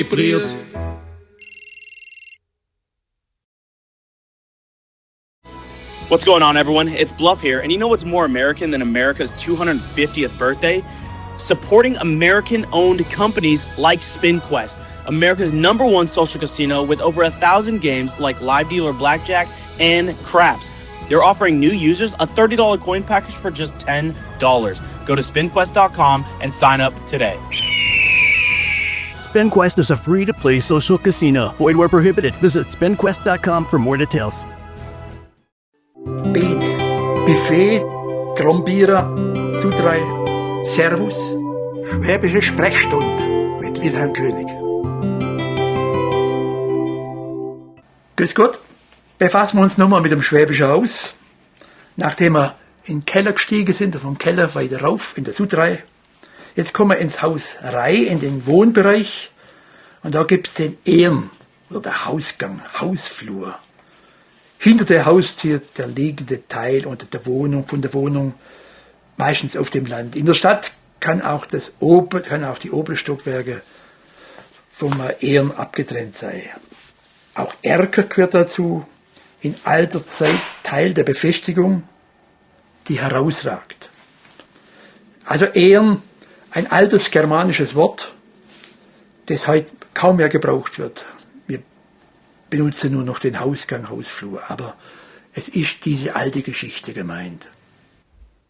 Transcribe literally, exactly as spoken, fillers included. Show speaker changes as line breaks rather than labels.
Vibriert.
What's going on, everyone? It's Bluff here, and you know what's more American than America's two hundred fiftieth birthday? Supporting American-owned companies like SpinQuest, America's number one social casino with over a thousand games like live dealer blackjack and craps. They're offering new users a thirty dollars coin package for just ten dollars. Go to spin quest dot com and sign up today.
SpinQuest is a free-to-play social casino. Void where prohibited. Visit spin quest dot com for more details.
Bene, Buffet, Trombierer, zu drei, Servus, Schwäbische Sprechstunde mit Wilhelm König. Grüß Gott, befassen wir uns nochmal mit dem Schwäbischen Haus. Nachdem wir in den Keller gestiegen sind, vom Keller weiter rauf in der Zu drei. Jetzt kommen wir ins Haus Rei, in den Wohnbereich. Und da gibt es den Ehren, oder der Hausgang, Hausflur. Hinter der Haustür der liegende Teil unter der Wohnung, von der Wohnung, meistens auf dem Land. In der Stadt kann auch, das Ober, kann auch die oberen Stockwerke vom Ehren abgetrennt sein. Auch Erker gehört dazu, in alter Zeit Teil der Befestigung, die herausragt. Also Ehren, ein altes germanisches Wort, das heute kaum mehr gebraucht wird. Benutze nur noch den Hausgang, Hausflur, aber es ist diese alte Geschichte gemeint.